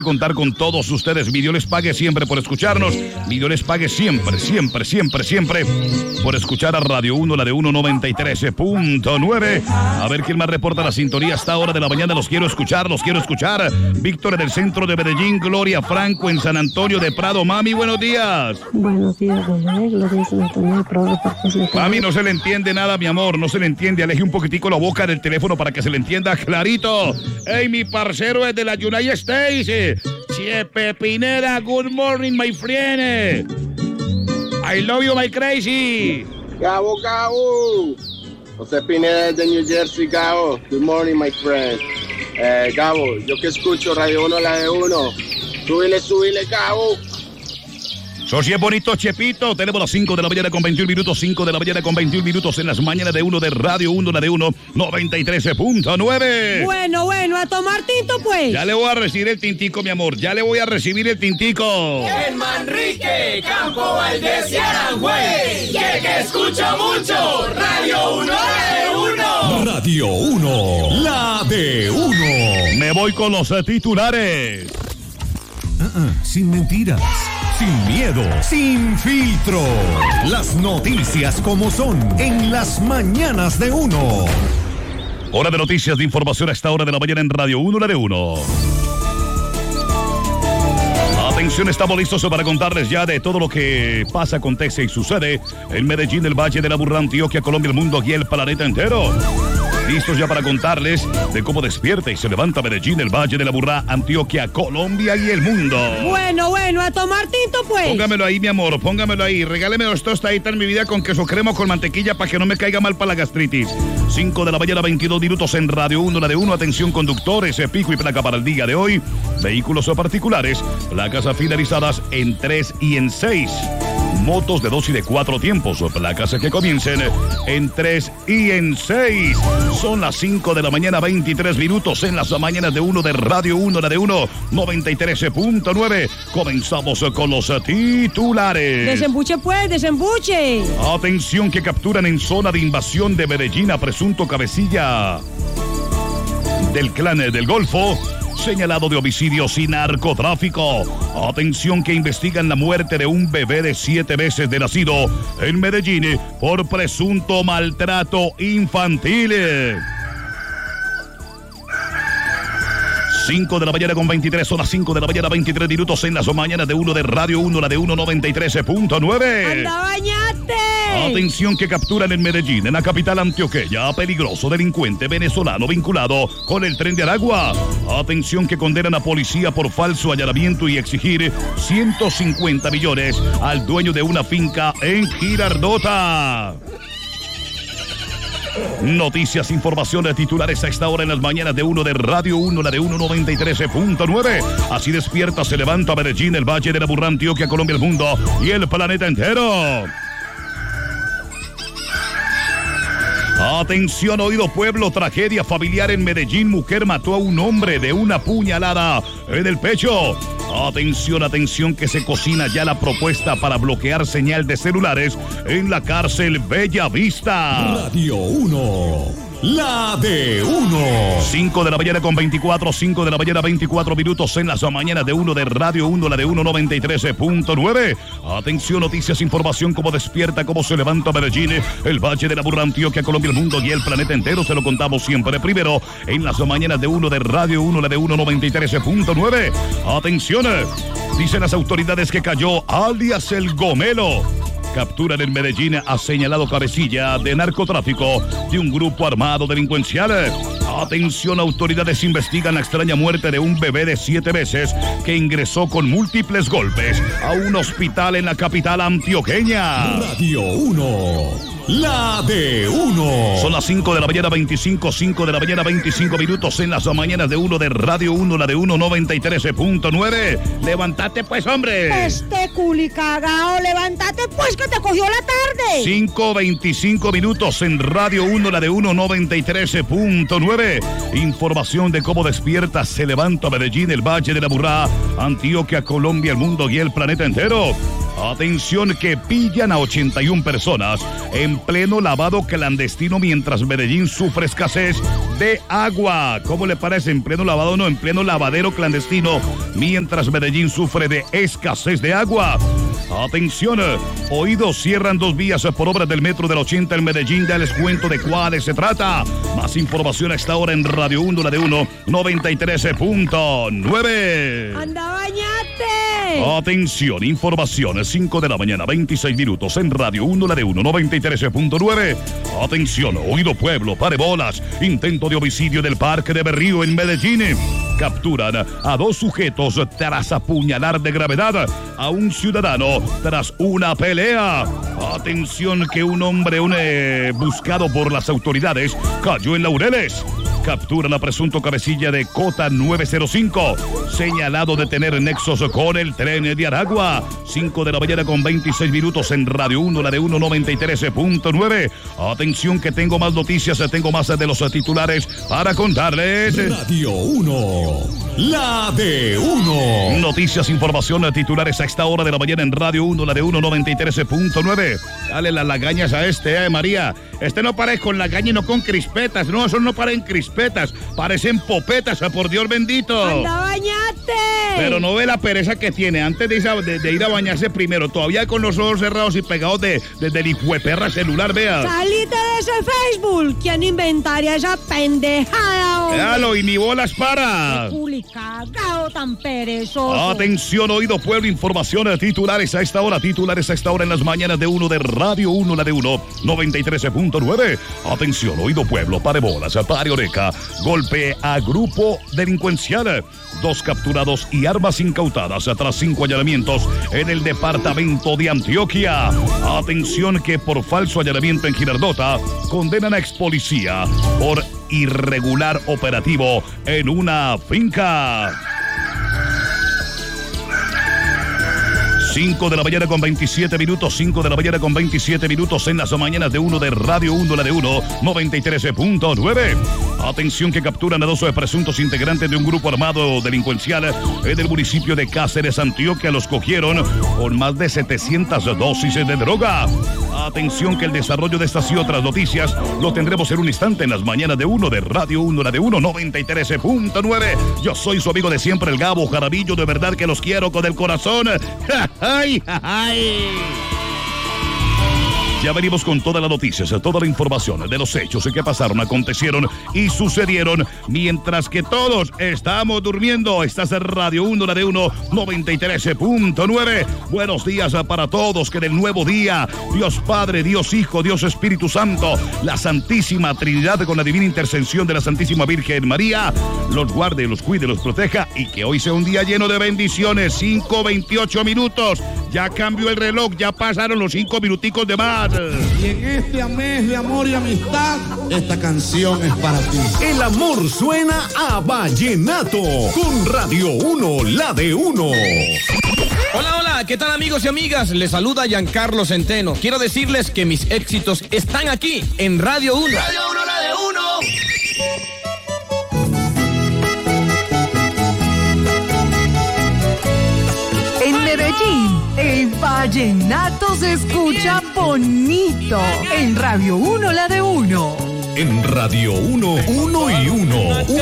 Contar con todos ustedes. Mi Dios les pague siempre por escucharnos. Mi Dios les pague siempre por escuchar a Radio 1, la de 193.9. A ver quién más reporta la sintonía a esta hora de la mañana. Los quiero escuchar. Víctor en el centro de Medellín, Gloria Franco en San Antonio de Prado. Mami, buenos días. Buenos días, bebé. Gloria San Antonio de Prado. Mami, no se le entiende nada, mi amor. No se le entiende. Aleje un poquitico la boca del teléfono para que se le entienda clarito. Hey, mi parcero es de la United States. Chepe Pineda, good morning, my friend. I love you, my crazy. Gabo. José Pineda de New Jersey, Gabo. Good morning, my friend. Gabo, yo que escucho Radio 1, la de 1. Súbile, Gabo. Soy bonito, Chepito. Tenemos las 5 de la mañana con 21 minutos. 5 de la mañana con 21 minutos en las mañanas de 1 de Radio 1, la de 1, 93.9. Bueno, a tomar tinto, pues. Ya le voy a recibir el tintico, mi amor. El Manrique, Campo Valdés y Aranjuez. Que escucha mucho. Radio 1, la de 1. Radio 1, la de 1. Me voy con los titulares. Sin mentiras, sin miedo, sin filtro. Las noticias como son en las mañanas de 1. Hora de noticias de información a esta hora de la mañana en Radio 1, la de 1. Atención, estamos listos para contarles ya de todo lo que pasa, acontece y sucede en Medellín, el Valle de la Burra, Antioquia, Colombia, el mundo y el planeta entero. Listos ya para contarles de cómo despierta y se levanta Medellín, el Valle de la Burra, Antioquia, Colombia y el mundo. Bueno, a tomar tinto, pues. Póngamelo ahí, mi amor, póngamelo ahí. Regáleme 2 tostaditas en mi vida con queso crema o con mantequilla para que no me caiga mal para la gastritis. 5 de la mañana, 22 minutos en Radio 1, la de 1. Atención, conductores, pico y placa para el día de hoy. Vehículos particulares, placas finalizadas en 3 y en 6. Motos de 2 y de 4 tiempos, placas que comiencen en 3 y en 6. Son las 5 de la mañana, 23 minutos en las mañanas de 1 de Radio 1, la de 1, 93.9. Comenzamos con los titulares. Desembuche, pues, desembuche. Atención, que capturan en zona de invasión de Medellín a presunto cabecilla del clan del Golfo, señalado de homicidios y narcotráfico. Atención, que investigan la muerte de un bebé de 7 meses de nacido en Medellín por presunto maltrato infantil. 5 de la mañana con 23, son las 5 de la mañana, 23 minutos en las mañanas de 1 de Radio 1, la de 1, 93.9. ¡Anda, bañate! Atención, que capturan en Medellín, en la capital antioqueña, a peligroso delincuente venezolano vinculado con el Tren de Aragua. Atención, que condenan a policía por falso allanamiento y exigir 150 millones al dueño de una finca en Girardota. Noticias, informaciones, titulares a esta hora en las mañanas de 1 de Radio 1, la de 1, 93.9. Así despierta, se levanta Medellín, el Valle de la Burra, Antioquia, Colombia, el mundo y el planeta entero. Atención, oído pueblo, tragedia familiar en Medellín. Mujer mató a un hombre de una puñalada en el pecho. Atención, que se cocina ya la propuesta para bloquear señal de celulares en la cárcel Bella Vista. Radio 1. La de 1. 5 de la mañana con 24, 5 de la mañana 24 minutos en las mañanas de 1 de Radio 1, la de 1, 93.9. Atención, noticias, información, cómo despierta, cómo se levanta Medellín, el Valle de la Burra, Antioquia, Colombia, el mundo y el planeta entero. Se lo contamos siempre primero en las mañanas de 1 de Radio 1, la de 1, 93.9. Atención, dicen las autoridades que cayó alias el Gomelo. Capturan en Medellín a señalado cabecilla de narcotráfico de un grupo armado delincuencial. Atención, autoridades investigan la extraña muerte de un bebé de 7 meses que ingresó con múltiples golpes a un hospital en la capital antioqueña. Radio 1. La de 1. Son las 5 de la mañana 25, 5 de la mañana 25 minutos en las mañanas de 1 de Radio 1, la de 1, 93.9. Levántate pues, hombre. Culi cagao, levántate pues que te cogió la tarde. 5:25 minutos en Radio 1, la de 1, 93.9. Información de cómo despierta, se levanta Medellín, el Valle de la Burra, Antioquia, Colombia, el mundo y el planeta entero. Atención que pillan a 81 personas en pleno lavado clandestino mientras Medellín sufre escasez de agua. ¿Cómo le parece? En pleno lavado, no, en pleno lavadero clandestino mientras Medellín sufre de escasez de agua. Atención, oídos cierran 2 vías por obra del metro del 80 en Medellín. Ya les cuento de cuáles se trata. Más información a esta hora en Radio 1, la de 1, 93.9. ¡Anda, bañate! Atención, información, 5 de la mañana, 26 minutos en Radio 1, la de 1, 93.9. Atención, oído pueblo, pare bolas. Intento de homicidio del Parque de Berrío en Medellín. Capturan a 2 sujetos tras apuñalar de gravedad a un ciudadano tras una pelea. Atención que un hombre buscado por las autoridades cayó en Laureles. Capturan a presunto cabecilla de Cota 905, señalado de tener nexos con el tren de Aragua. 5 de la mañana con 26 minutos en Radio 1, la de 1, 93.9. Atención que tengo más noticias, tengo más de los titulares para contarles. Radio 1, la de 1. Noticias, información, titulares a esta hora de la mañana en Radio 1, la de 1, 93.9. Dale las lagañas a María. No pares con lagaña y no con crispetas. No, eso no parecen crispetas. Parecen popetas, por Dios bendito. ¡Anda, bañate! Pero no ve la pereza que tiene. Antes de ir a bañarse primero, todavía con los ojos cerrados y pegados del hijueperra celular, vea. ¡Salite de ese Facebook! ¿Quién inventaría esa pendejada, hombre? Véalo, y ni bolas para. ¡Culi cagao tan perezoso! Atención, oído pueblo, información, titulares a esta hora en las mañanas de 1 de Radio 1, la de 1, 93.9. Atención, oído pueblo, pare bolas, pare oreja. Golpe a grupo delincuencial. 2 capturados y armas incautadas tras 5 allanamientos en el departamento de Antioquia. Atención que por falso allanamiento en Girardota condenan a ex policía por irregular operativo en una finca. 5 de la mañana con 27 minutos, 5 de la mañana con 27 minutos en las mañanas de 1 de Radio 1, la de 1, 93.9. Atención que capturan a 2 presuntos integrantes de un grupo armado delincuencial en el municipio de Cáceres, Antioquia. Los cogieron con más de 700 dosis de droga. Atención que el desarrollo de estas y otras noticias lo tendremos en un instante en las mañanas de 1 de Radio 1, la de 1, 93.9. Yo soy su amigo de siempre, el Gabo Jaramillo. De verdad que los quiero con el corazón. ¡Ay, ay! Ya venimos con todas las noticias, toda la información de los hechos que pasaron, acontecieron y sucedieron mientras que todos estamos durmiendo. Estás en Radio 1, la de 1, 93.9. Buenos días para todos, que del nuevo día, Dios Padre, Dios Hijo, Dios Espíritu Santo, la Santísima Trinidad con la divina intercesión de la Santísima Virgen María, los guarde, los cuide, los proteja y que hoy sea un día lleno de bendiciones. 5:28 minutos. Ya cambió el reloj, ya pasaron los 5 minuticos de más. Y en este mes de amor y amistad, esta canción es para ti. El amor suena a vallenato con Radio 1, la de 1. Hola, hola, ¿qué tal amigos y amigas? Les saluda Giancarlo Centeno. Quiero decirles que mis éxitos están aquí en Radio 1. Radio 1, la de 1. En Medellín, el vallenato se escucha bonito. En Radio 1, la de 1. En Radio 1, 1 y 1.